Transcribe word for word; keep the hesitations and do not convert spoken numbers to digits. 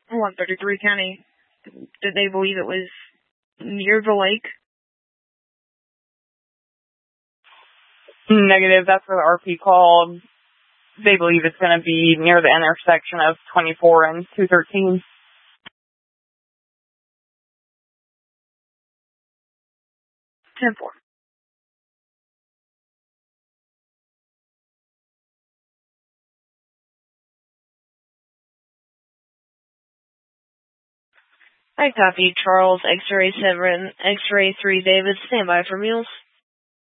one thirty-three County. Did they believe it was near the lake? Negative. That's what the R P called. They believe it's going to be near the intersection of twenty-four and two thirteen. ten four. I copy Charles, X-ray seven, X-ray three David, stand by for meals.